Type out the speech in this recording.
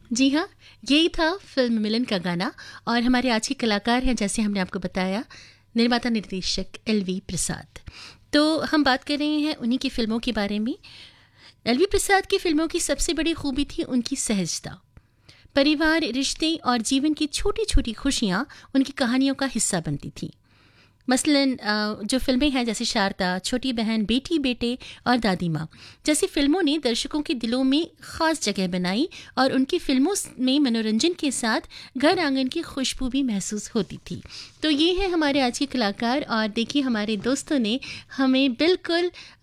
जी हाँ, यही था फ़िल्म मिलन का गाना और हमारे आज के कलाकार हैं जैसे हमने आपको बताया निर्माता निर्देशक एलवी प्रसाद। तो हम बात कर रहे हैं उन्हीं की फ़िल्मों के बारे में। एलवी प्रसाद की फ़िल्मों की सबसे बड़ी खूबी थी उनकी सहजता। परिवार, रिश्ते और जीवन की छोटी-छोटी खुशियाँ उनकी कहानियों का हिस्सा बनती थीं। मसलन जो फ़िल्में हैं जैसे शारदा, छोटी बहन, बेटी बेटे और दादी माँ जैसी फ़िल्मों ने दर्शकों के दिलों में ख़ास जगह बनाई और उनकी फ़िल्मों में मनोरंजन के साथ घर आंगन की खुशबू भी महसूस होती थी। तो ये है हमारे आज के कलाकार और देखिए हमारे दोस्तों ने हमें बिल्कुल